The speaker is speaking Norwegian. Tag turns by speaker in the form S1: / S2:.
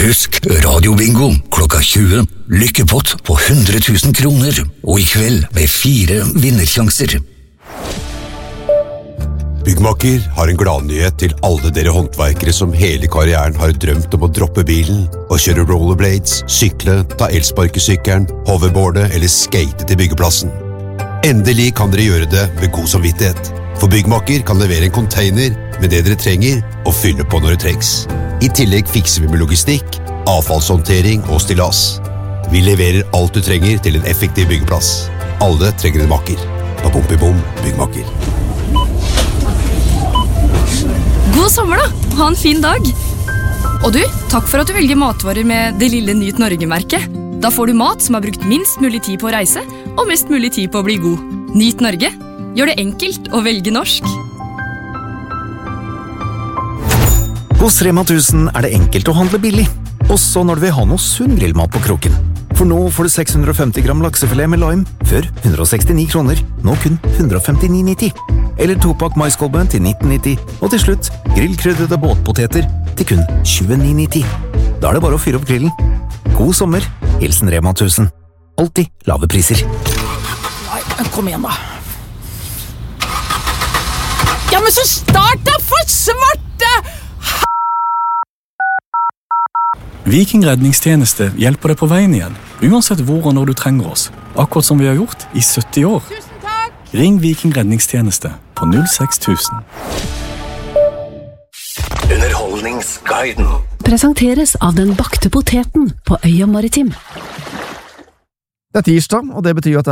S1: Husk radiobingo klokka 20. Lykkepott på 100 000 kroner. Og i kveld med 4 vinnersjanser.
S2: Byggmakker har en gladnyhet til alle dere håndverkere som hele karrieren har drømt om å droppe bilen og kjøre rollerblades, sykle, ta elsparkesykkelen, hoverboarde eller skate til byggeplassen. Endelig kan dere gjøre det med god samvittighet. For Byggmakker kan levere en container med det dere trenger og fylle på når det trengs. I tillegg fikser vi med logistikk, avfallshåndtering og stillas. Vi leverer alt du trenger til en effektiv byggeplass. Alle trenger en makker. Bom, Byggmakker.
S3: God sommer da, ha en fin dag. Og du, takk for at du velger matvarer med det lille Nyt Norge-merket. Da får du mat som har brukt minst mulig tid på å reise, og mest mulig tid på å bli god. Nyt Norge, gjør det enkelt å velge norsk.
S4: Hos Rema 1000 er det enkelt å handle billig, også når du vil ha noe sunn grillmat på kroken. For nå får du 650 gram laksefilet med lime, før 169 kroner, nå kun 159,90. Eller 2-pakk maiskolbe til 19,90, og til slutt grillkrydrede båtpoteter til kun 29,90. Da er det bare å fyre opp grillen. God sommer, hilsen Rema 1000. Alltid lave priser.
S5: Nei, kom igjen da. Ja, men så start da for svarte!
S6: Viking redningstjeneste hjelper deg på veien igjen, uansett hvor og når du trenger oss. Akkurat som vi har gjort i 70 år.
S5: Tusen takk!
S6: Ring Viking redningstjeneste på 06000.
S1: Underholdningsguiden.
S7: Presenteres av den bakte poteten på Øya Maritim.
S8: Det er tirsdag, og det betyr at